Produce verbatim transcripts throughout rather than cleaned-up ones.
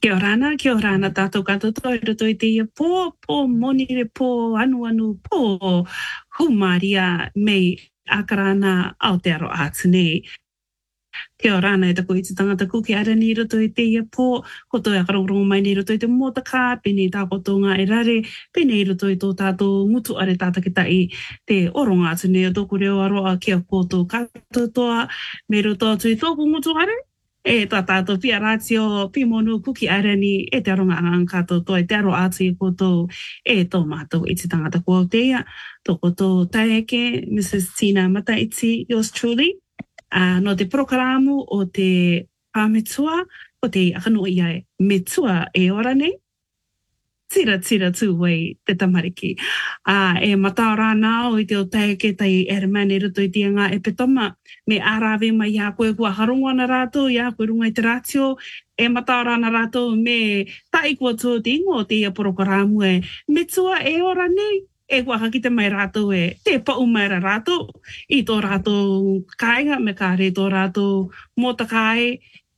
Kia orana, kia orana tātou katoto e roto i te ia pō, pō monire, pō anu anu, pō humaria mei akarana Aotearoa atu nei. Kia orana e tako i te tangata kuki ara ni roto i te ia pō, koto e akarongorongo mai ni roto i te motaka, pene i tā kotonga e rare, pene i roto i tō tātou mutu are tātakitai te oronga atu nei o tōku reo aroa kia kōtō katotoa, me roto atu i tōku mutu are. E tā tātou pia rātio pimonu kuki ara ni e te aronga ang katotoa e te aro atu i kōtō e tō mātou i te tangata kua o te ia. Tō kōtō taeke, Missus Tina Mataiti, yours truly. Uh, no te prokaramu o te pāmetua, o te akano ia e metua e ora nei. Tira, tira tū wei te tamariki. Uh, e matao rāna o i te o taeke tai eremane ruto i te ngā e petoma. Me ārawe mai ia koe kua harongo ana rātou, ia koe runga i te rātio. E matao rāna rātou me tai kua tō te ingo o te ia prokaramu e metua e ora nei. E kua hakite mai rātou e te pau mai ra rātou i tō rātou kāinga me kāre tō rātou motakai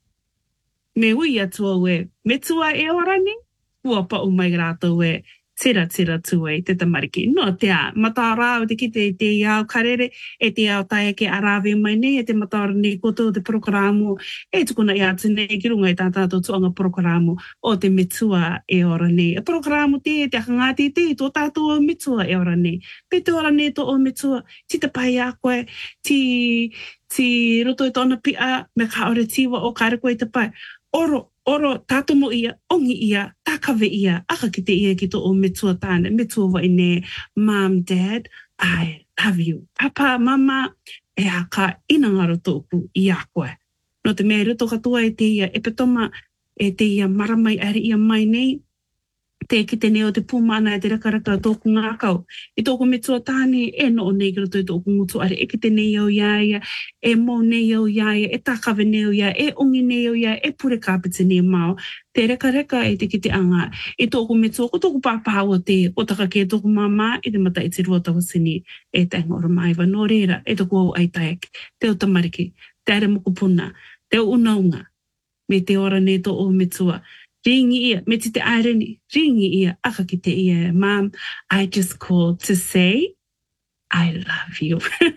me ui atua e me tua e orani kua pau mai rātou e tira tira tua i te tamariki. No te a matara o te kite te iau karere e te iau taeke arawe mai nei e te matara nei koto o te prokaramu e tukuna i atu nei ki runga i tā tātou tuanga prokaramu o te metua e ora nei. E prokaramu te te akangati te tō tātou o metua e ora nei. Pe te ora nei tō o metua ti te pai a koe ti, ti roto i tōna pia me ka ore tiwa o kāre koe te pai. Oro Oro tātomo ia, ongi ia, tākawe ia, aka ki te ia ki tō o metua tāna, metua wai ne, mom, dad, I love you. Papa, mama, e aka inangaro tōku i a koe. No te mea ruto katoa e te ia, e petoma e te ia maramai ari ia mai nei, te ki te neo te pūmana e te rakaraka tōku ngākau. I tōku metua tāne, e no o nei ki roto i tōku mutu are, e ki te neo iaia, e mō neo iaia, e tākawe neo iaia, e ongi neo iaia, e pure kāpiti neo mao. Te rakaraka e te ki te anga, i tōku metua, ko tōku pāpā o te, o taka ke tōku māmā, i te mata i te ruatawa sini, e te ngora maiwa. Nō reira, e tōku au aitaek, te o tamariki, te are mokupuna, te o unaunga, me te ora nei tō o metua. Ringi ia, me te te aireni, ringi ia, aka ki te ia, Mom, I just called to say, I love you.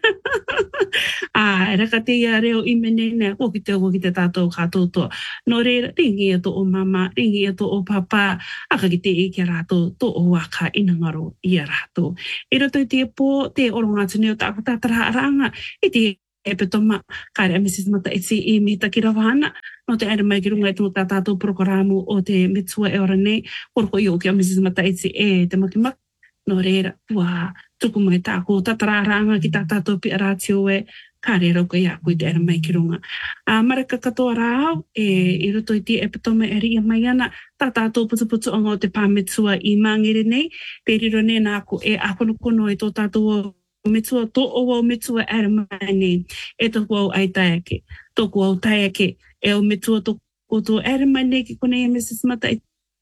Ah, raka te ia reo i menene, ko ki te o ki te tātou kātotoa. No reira, ringi ia tō o mama, ringi ia tō o papa, aka ki te i kia rātou, tō o waka inangaro ia rātou. I roto i te pō, te oronga tune o tāku tātara aranga, i te e petoma, kāre a Missus Mataiti i me taki rawahana, no te aere mai ki runga i tō tātou prokaramu o te metua e ora nei, koroko i o ki a Missus Mataiti e te makimak, no reira, wā, tuku mai tāko tatarāranga ki tā tātou pi aratio e, kāre rauka i a koe te aere mai ki runga. Uh, maraka katoa rāau, e, i roto i te e petoma e ria mai ana, tā tātou putuputu anga o te pāmetua i mangere nei, te riro nei nāko e akonokono i tō tātou o metua, tō o au metua ere mai nei, e tōku au aitaeke, tōku au taeke, e au metua tōku tō ere mai nei ki kone e Missus Mataiti,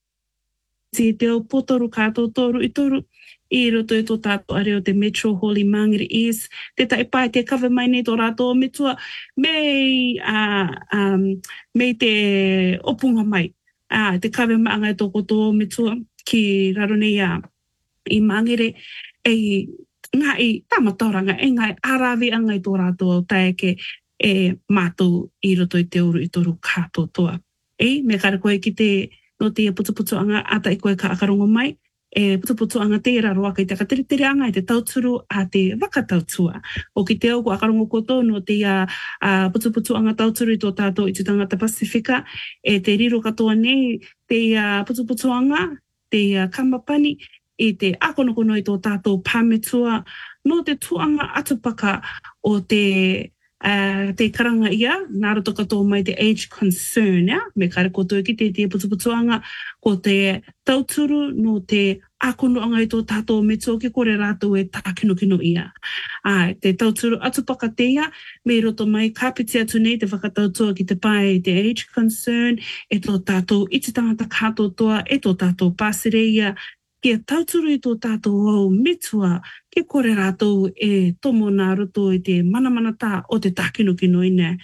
te au potoru kātou toru i toru, i roto i tō tātou are o te Metro Hall i Mangere East, te taipai te kawe mai nei tō rātou o metua, mei, uh, um, mei te opunga mai, uh, te kawe mai angai tōku tō metua, ki raro nei a, i Mangere, e ngai tamatoranga, e ngai arawe angai tō rātou au taeke e mātou i roto i te uru i toru kātotoa. E, me kare koe ki te, no te putuputu anga ata i koe ka akarongo mai, e putuputu anga te raro waka i te kateretere anga i te tauturu a te wakatautua. O ki te au ko akarongo koto no te a, a putuputu anga tauturu i tō tātou i te tangata Pasifika, e te riro katoa nei, te a putuputu anga, te a kamapani, i te akonokono i tō tātou pāmetua, no te tuanga atupaka o te, uh, te karanga ia, nā roto katoa mai te age concern, ja? Me kare koto ki te te putuputuanga, ko te tauturu no te akono anga i tō tātou metua ki kore rātou e tākinokino ia. Ai, te tauturu atupaka te ia, me roto mai kāpiti atu nei te whakatautua ki te pai te age concern, e tō tātou iti tangata kātotoa, e tō tātou pāsereia, kia tauturu i tō tātou au metua, ke kore rātou e tomo nā roto i te manamana tā o te tākinokino ine.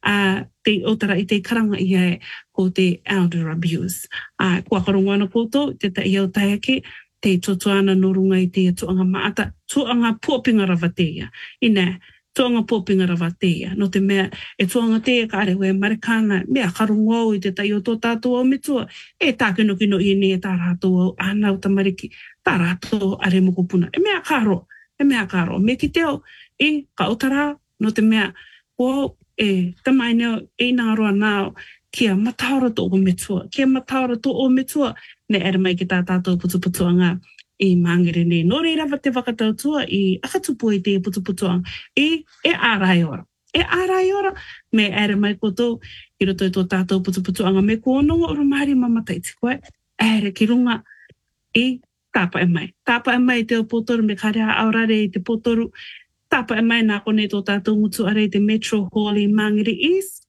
a te otara i te karanga i e ko te elder abuse. A kua karongo ana koutou, te ta i au taiake, te totoana no runga i te tuanga maata, tuanga pōpinga rawatea. Ina, tuanga pōpinga rawatea. No te mea, e tuanga te ka are we marekana, mea karongo i te tai o tō tātou au mitua, e tā kino kino i ne e tā rātou au ānau tamariki, tā rātou are mokopuna. E mea karo, e mea karo. Me ki teo, e ka otara, no te mea, o e tamaineo, e nā roa nāo, kia mataora tō o mitua, kia mataora tō o mitua, ne ere mai ki tā tātou putuputuanga i mangere nei. Nō reira wa te whakatautua i akatupu i te putuputuanga i e ārai ora. E ārai ora, me ere mai koto i roto i tō tātou putuputuanga me ko ononga ora maari mamatai te koe, ere ki runga i tāpa e mai. Tāpa e mai te o potoru me karea aurare i te potoru, tāpa e mai nā kone tō tātou mutu are i te Metro Hall i Mangere East.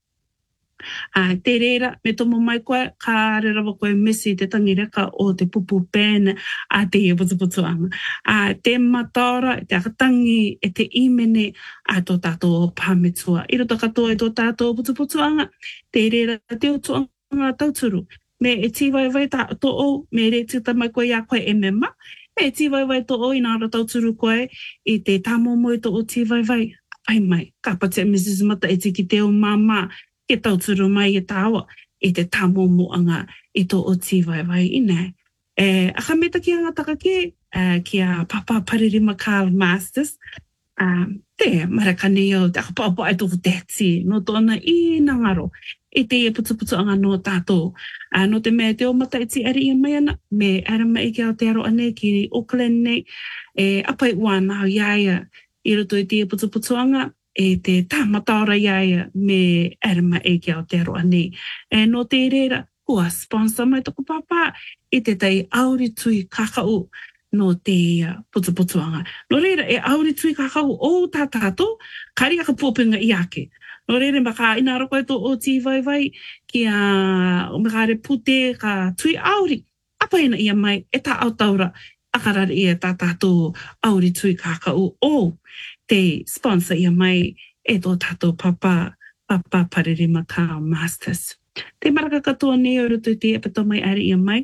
Uh, te reira, me tomo mai koe, ka re rawa koe misi te tangireka o te pupu pēne a te e putuputuanga. Uh, te mataora, te akatangi, e te imene a tō tātou pāmetua. I roto katoa i tō tātou putuputuanga, te reira, te utuanga tauturu. Me e tīwai vai tā tō o, me re tita mai koe ia koe e mema, me e tīwai vai tō o i nā tauturu koe, i te tāmomo i tō o tīwai vai. Ai mai, ka pate Missus Mata e tiki te o māma, ke tauturu mai e tāua i te tāmomoanga i tō o tīwai vai ina. E, aka meta ki anga taka ki, uh, ki a Papa Paririma Karl Masters, um, te marakane o te akapapa ai tōku tēti, no tōna i nangaro, i te e putuputu anga no tātou. Uh, no te mea te o mata i ti ari i mai ana, me ara mai ki Aotearoa ane ki Auckland nei, e apai ua nā iaia i roto i te e putuputu anga, e te tāmataora iaia me erma e ki Aotearoa nei. E no te reira, kua sponsor mai toko papa, i te tai auri tui kakao no te uh, putuputuanga. No reira, e auri tui kakao o tā tātou, kari aka pōpinga i ake. No reira, maka ina roko e tō o tī vai vai, ki a uh, mekare pute ka tui auri. Apa ina ia mai, e tā autaura, akarara ia tā tātou auri tui kakao o. Te sponsor ia mai e tō tātou papa, Papa Paririma Karl Masters. Te maraka katoa nei o rutu te epato mai ari ia mai.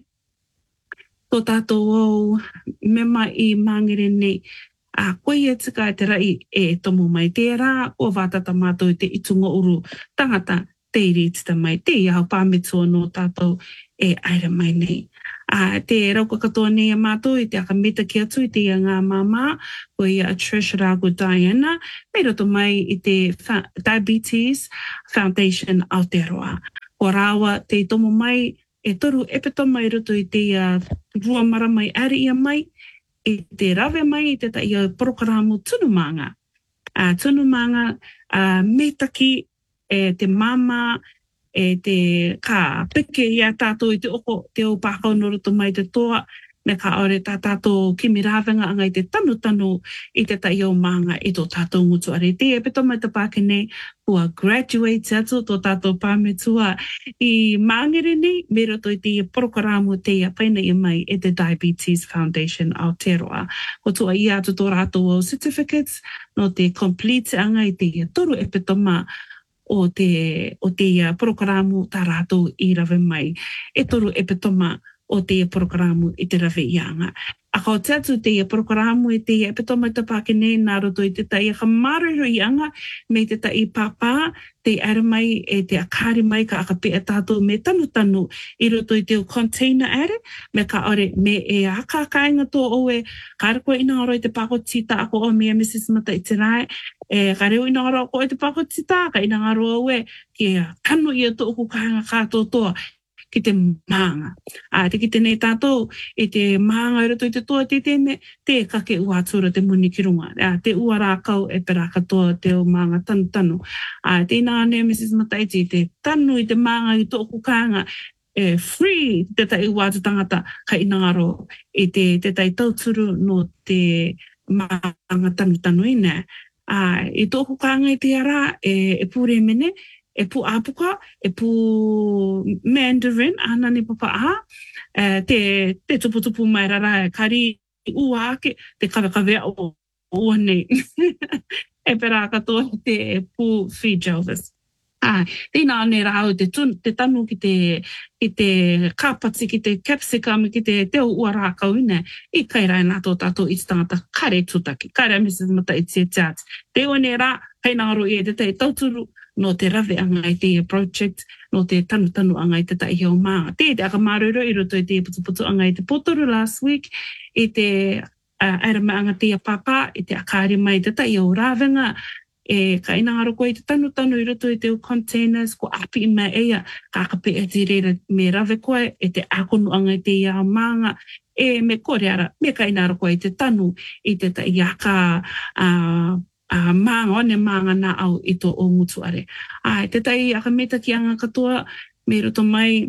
Tō tātou au mema i mangere nei. A koe e tika e te rai e tomo mai te rā, o vātata mātou i te itunga uru tangata te iri tita mai. Te iau pāmetua no tātou e aira mai nei. Uh, te rauka katoa nei a mātou i te akameta ki atu i te ia ngā māmā, ko i a Trish Rago Diana, me roto mai i te Diabetes Foundation Aotearoa. Ko rāua te tomo mai e toru epeto mai roto i te uh, rua mara mai ari ia mai, i te rawe mai i te ta ia porokaramu tunumanga. Uh, tunumanga uh, metaki e te mama, e te ka peke i a tātou i te oko te o pākau no roto mai te toa, me ka ore tā tātou kimi rāwenga anga i te tanu tanu i te tai o maanga i tō tātou ngutu are. Te e peto mai te pākene kua graduate atu tō tātou pāmetua i Mangere nei, me roto i te porokaramu te ia paina i mai e te Diabetes Foundation Aotearoa. Ko tua i atu tō rātou o certificates no te complete anga i te ia toru e peto ma o te, o te uh, porokaramu tā rātou i rawe mai. E toru e petoma o te porokaramu i te rawe i anga. A kau te atu te porokaramu i te e petoma i te pākene nā roto i te tai e kamaru i anga me te tai pāpā, te ara mai e te akari mai ka aka pea tātou me tanu tanu i roto i te container are, me ka ore me e aka kainga tō oe, ka rako ina oro i te pakotita ako o mea Missus Mata i te rai, e ka reo ina oro ako i te pakotita, ka ina aro oe, ki a kanu i a tō oku kainga kātou toa, ki te maanga. A te ki te nei tātou, e te maanga i roto i te toa te teme, te kake ua atura te muni ki runga. A te ua rākau e pera katoa te o maanga tanu tanu. A te ina ane Missus Mataiti, te tanu i te maanga i tōku kāinga, e free te tai ua atu tangata ka inangaro i te, te tai tauturu no te maanga tanu tanu ina. A i tōku kāinga i te ara, e, e pūre mene, e pu apuka, e pu Mandarin, ana ni papa a, te, te tupu tupu mai rara, kari ua ake, te kawe kawe o ua nei. E pera katoa te pu Fee Jelvis. Ai, tēnā ane rāu te, tun, te tanu ki te, ki te kāpati, ki te capsicum, ki te teo ua rākau ine, i kai rai nā tō tātou i te tangata kare tutaki, kare missus Mata i te chats. Te one rā, hei ngaro i e te te tauturu, no te rave anga i te project, no te tanu tanu anga i te tai heo maa. Te te aka marero i roto i te putu putu anga i te potoru last week, i te uh, airama anga te papa, i te akari mai te tai heo rāwenga, e ka ina ngaro koe te tanu tanu i roto i te containers, ko api i mai eia, ka kape e te reira me rave koe, e te akonu anga i te ia maanga, e me kore ara, me ka ina ngaro koe te tanu i te ta iaka uh, uh, maanga, one maanga na au i tō o mutu are. Ai, te tai aka meta ki anga katoa, me roto mai,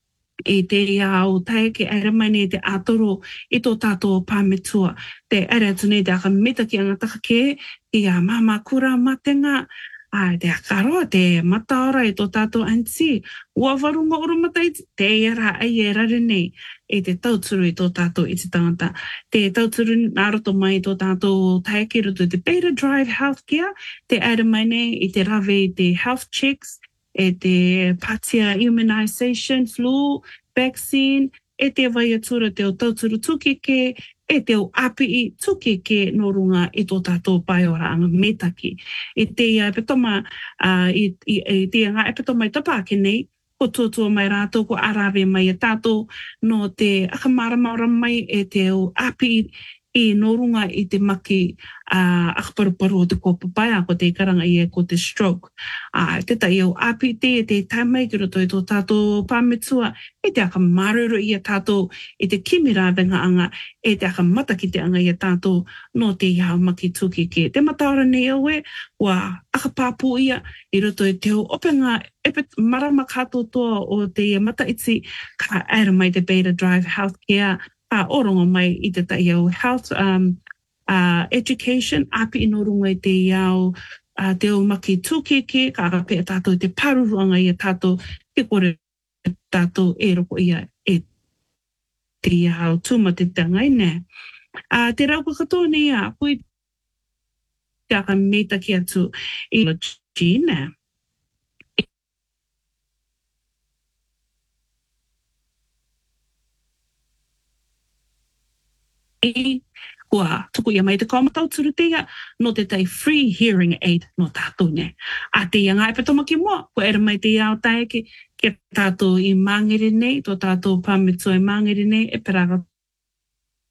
e te au tae ke aere mai nei te atoro i tō tātou pāmetua. Te aere atu nei te aka meta ki anga taka ke, i a mama kura matenga, ai te akaroa, te mataora i tō tātou ansi, ua warunga oro mata i te era ai e rare nei, e te tauturu i tō tātou i te tangata. Te tauturu nā roto mai i tō tātou tae ki roto te Beta Drive Healthcare, te aere mai nei i te rave i te health checks, e te patia immunization, flu, vaccine, e te vai atura te o tauturu tukike, e te o api i tukike no runga i tō tātou paiora anga metaki. E te uh, epitoma, uh, i, i, i te ngā epitoma i tapake nei, ko tōtua mai rātou, ko arawe mai e tātou, no te akamara mai e te o api i i no runga i te maki uh, akaparuparu o te kōpapaia ko te karanga i e ko te stroke. Uh, te tai au api te e te taimai ki roto i tō tātou pāmetua, e te aka maruru i a tātou, e te kimira venga anga, e te aka mata ki te anga i a tātou, no te iau maki tukike. Te mataora nei au e, wa aka pāpū ia, i roto i te o openga, epet marama kātou toa o te mata iti, ka aere mai te Beta Drive Healthcare, a orongo mai i te tai au health um, uh, education, api ino runga i te iau uh, te o maki tūkeke, ka arape a tātou te paruruanga i a tātou, te kore tātou e roko ia e te iau tūma te tangai ne. Uh, te rauka katoa nei a, pui te aka meita ki atu i lo Gina. E kua tuku ia mai te kamatau turu teia no te tai free hearing aid no tātou ne. A te ia ngai petoma ki mua, ko ere mai te iau tae ke, ke tātou i mangere nei, tō tātou pāmetua i mangere nei, e peraga